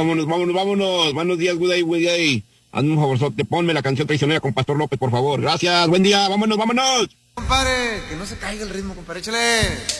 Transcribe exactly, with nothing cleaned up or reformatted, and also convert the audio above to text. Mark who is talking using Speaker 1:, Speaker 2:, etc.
Speaker 1: vámonos, vámonos, vámonos. Buenos días, good day, good day. Hazme un favorzote, ponme la canción traicionera con Pastor López, por favor. Gracias, buen día, vámonos, vámonos.
Speaker 2: Compadre, que no se caiga el ritmo, compadre, échale.